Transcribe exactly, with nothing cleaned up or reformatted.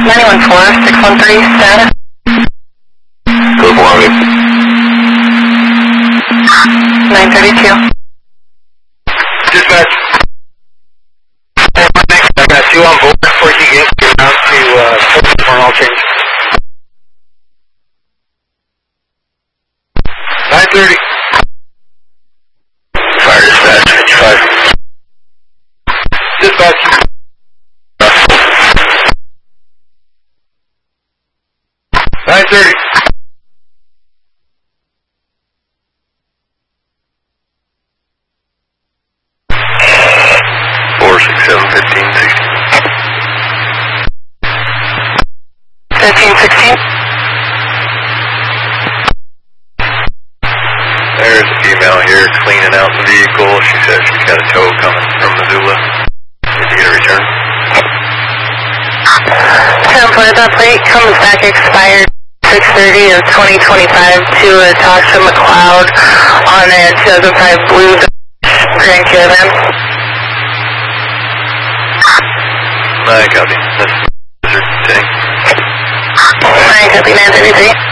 nine one four, six one three, status. Good morning. nine thirty-two. Dispatch. I got two on board before you get down to uh, for an all change. nine thirty. Fire dispatch, fifty-five. Dispatch. nine thirty. four six seven, fifteen sixteen. fifteen sixteen. There's a female here cleaning out the vehicle. She said she's got a tow coming from Missoula. Did you get a return? ten point, that plate comes back expired six thirty of twenty twenty-five to a Tasha McLeod on a two thousand five Blue Grand Caravan. I copy. That's the tank. I copy nine thirty-three.